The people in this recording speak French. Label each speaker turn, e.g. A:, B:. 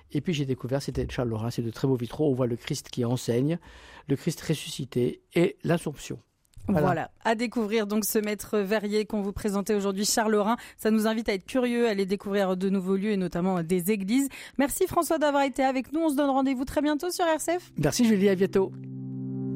A: Et puis j'ai découvert, c'était de Charles Lorrain, c'est de très beaux vitraux. On voit le Christ qui enseigne, le Christ ressuscité et l'Assomption.
B: Voilà, à découvrir donc ce maître verrier qu'on vous présentait aujourd'hui, Charles Lorrain. Ça nous invite à être curieux, à aller découvrir de nouveaux lieux et notamment des églises. Merci François d'avoir été avec nous. On se donne rendez-vous très bientôt sur RCF.
A: Merci Julie, à bientôt.